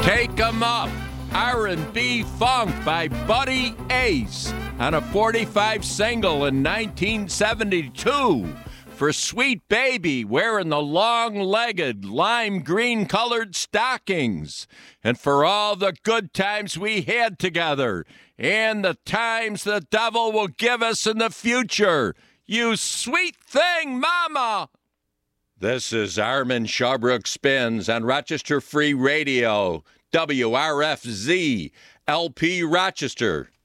Take 'em Up, R&B Funk by Buddy Ace on a 45 single in 1972. For Sweet Baby wearing the long-legged lime green colored stockings. And for all the good times we had together and the times the devil will give us in the future. You sweet thing, mama. This is Armin Shawbrook Spins on Rochester Free Radio, WRFZ, LP Rochester.